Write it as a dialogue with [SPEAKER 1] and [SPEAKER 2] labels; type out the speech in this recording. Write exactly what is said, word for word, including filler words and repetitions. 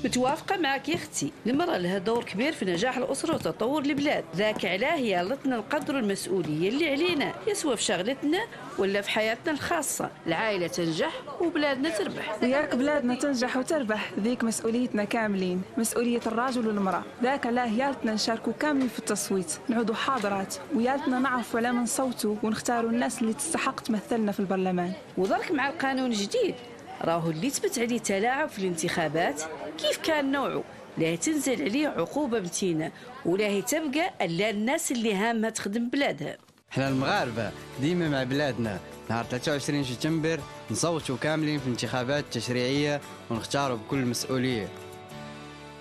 [SPEAKER 1] متوافقة معك يا اختي، المرأة لها دور كبير في نجاح الأسرة وتطور البلاد، ذاك علاه يالتنا نقدروا المسؤولية اللي علينا، يسوى في شغلتنا ولا في حياتنا الخاصة. العائلة تنجح وبلادنا تربح.
[SPEAKER 2] وياك بلادنا تنجح وتربح، ذيك مسؤوليتنا كاملين، مسؤولية الراجل والمرأة. ذاك علاه يالتنا نشاركوا كاملين في التصويت، نعودوا حاضرات، ويالتنا نعرفوا على من نصوتوا ونختاروا الناس اللي تستحق تمثلنا في البرلمان.
[SPEAKER 1] وذلك مع القانون الجديد راهو اللي تبت عليه تلاعب في الانتخابات كيف كان نوعه، لا تنزل عليه عقوبة متينة ولا تبقى الا الناس اللي هامها تخدم بلادها.
[SPEAKER 3] احنا المغاربة ديما مع بلادنا. نهار ثلاثة وعشرين سبتمبر نصوتوا كاملين في الانتخابات التشريعية ونختاروا بكل مسؤولية.